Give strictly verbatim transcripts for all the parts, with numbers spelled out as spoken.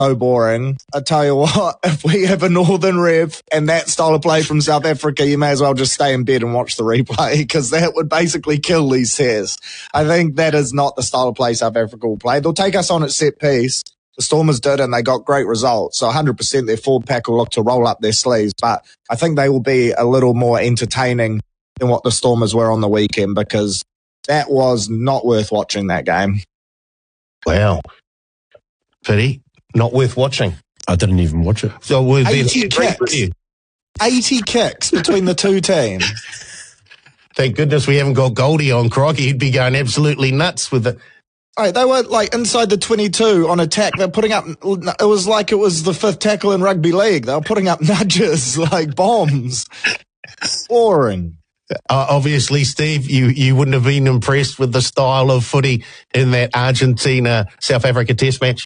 so boring. I tell you what, if we have a Northern ref and that style of play from South Africa, you may as well just stay in bed and watch the replay, because that would basically kill these sets. I think that is not the style of play South Africa will play. They'll take us on at set piece. The Stormers did, and they got great results. So one hundred percent their forward pack will look to roll up their sleeves. But I think they will be a little more entertaining than what the Stormers were on the weekend, because that was not worth watching, that game. Wow. Pity. Not worth watching. I didn't even watch it. So we've been eighty kicks. eighty kicks between the two teams. Thank goodness we haven't got Goldie on. Crikey, he'd be going absolutely nuts with it. Right, they were like inside the twenty-two on attack. They're putting up, it was like it was the fifth tackle in rugby league. They were putting up nudges like bombs. Boring. Uh, obviously, Steve, you, you wouldn't have been impressed with the style of footy in that Argentina-South Africa test match.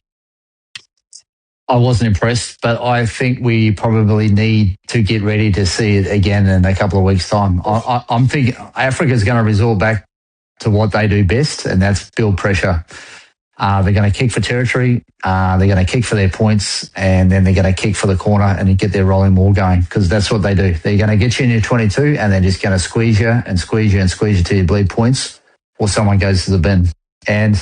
I wasn't impressed, but I think we probably need to get ready to see it again in a couple of weeks' time. I, I, I'm thinking Africa's going to resort back to what they do best, and that's build pressure. Uh, they're going to kick for territory, uh, they're going to kick for their points, and then they're going to kick for the corner and get their rolling ball going, because that's what they do. They're going to get you in your twenty-two, and they're just going to squeeze you and squeeze you and squeeze you till you bleed points, or someone goes to the bin. And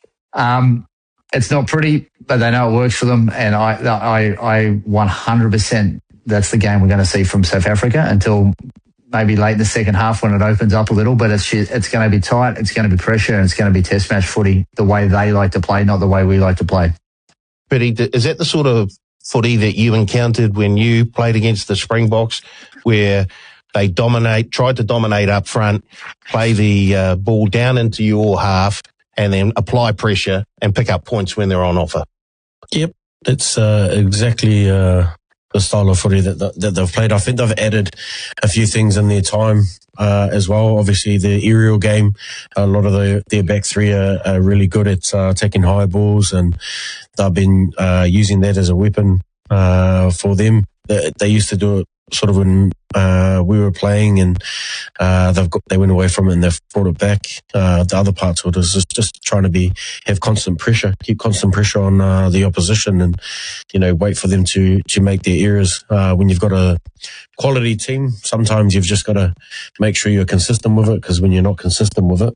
um, it's not pretty, but they know it works for them, and I, I, I one hundred percent that's the game we're going to see from South Africa until maybe late in the second half when it opens up a little, but it's it's going to be tight, it's going to be pressure, and it's going to be test match footy the way they like to play, not the way we like to play. But is that the sort of footy that you encountered when you played against the Springboks, where they dominate, tried to dominate up front, play the uh, ball down into your half, and then apply pressure and pick up points when they're on offer? Yep, it's uh, exactly uh, the style of footy that, that they've played. I think they've added a few things in their time uh, as well. Obviously, the aerial game, a lot of the, their back three are, are really good at uh, taking high balls, and they've been uh, using that as a weapon uh, for them. They, they used to do it sort of when uh, we were playing, and uh, they've got, they went away from it and they've brought it back. Uh, the other parts of it is just, just trying to be have constant pressure, keep constant pressure on uh, the opposition, and you know wait for them to to make their errors. Uh, when you've got a quality team, sometimes you've just got to make sure you're consistent with it, because when you're not consistent with it,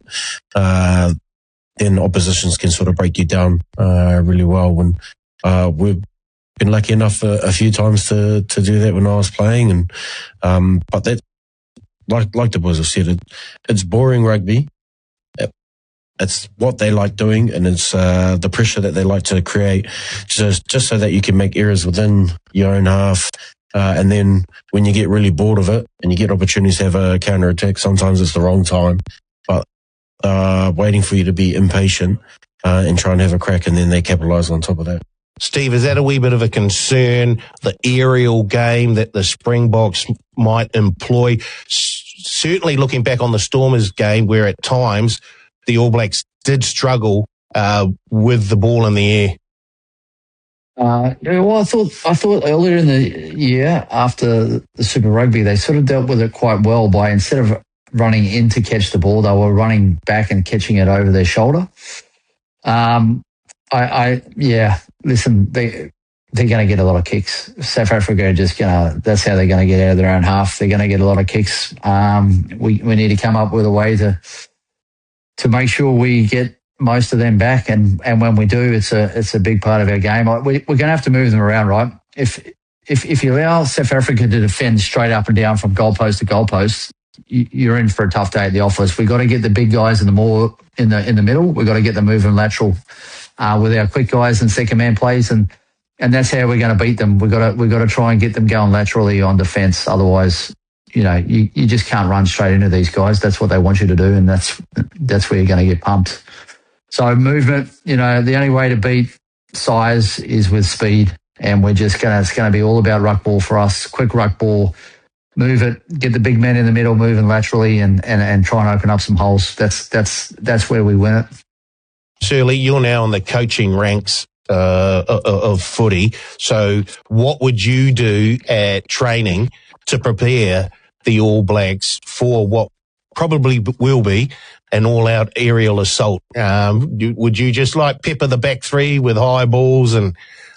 uh, then oppositions can sort of break you down uh, really well. When uh, we've been lucky enough a, a few times to to do that when I was playing, and um, but that, like like the boys have said, it, it's boring rugby. It, it's what they like doing, and it's uh, the pressure that they like to create, just just so that you can make errors within your own half. Uh, and then when you get really bored of it and you get opportunities to have a counter attack, sometimes it's the wrong time. But uh, waiting for you to be impatient uh, and try and have a crack, and then they capitalise on top of that. Steve, is that a wee bit of a concern, the aerial game that the Springboks might employ? S- certainly looking back on the Stormers game, where at times the All Blacks did struggle uh, with the ball in the air. Uh, yeah, well, I thought I thought earlier in the year, after the Super Rugby, they sort of dealt with it quite well by, instead of running in to catch the ball, they were running back and catching it over their shoulder. Um, I, I yeah, listen, they they're going to get a lot of kicks. South Africa are just going to, that's how they're going to get out of their own half. They're going to get a lot of kicks. Um, we we need to come up with a way to to make sure we get most of them back, and, and when we do, it's a it's a big part of our game. We, we're going to have to move them around, right? If if if you allow South Africa to defend straight up and down from goalpost to goalpost, you, you're in for a tough day at the office. We've got to get the big guys in the more in the in the middle. We've got to get them moving lateral uh, with our quick guys and second man plays, and and that's how we're going to beat them. We've got to we've got to try and get them going laterally on defence. Otherwise, you know, you, you just can't run straight into these guys. That's what they want you to do, and that's that's where you're going to get pumped. So movement, you know, the only way to beat size is with speed, and we're just going to, it's going to be all about ruck ball for us, quick ruck ball, move it, get the big men in the middle moving laterally, and, and, and try and open up some holes. That's, that's, that's where we win it. Shirley, you're now in the coaching ranks uh, of, of footy. So what would you do at training to prepare the All Blacks for what probably will be an all-out aerial assault? Um, would you just like pepper the back three with high balls and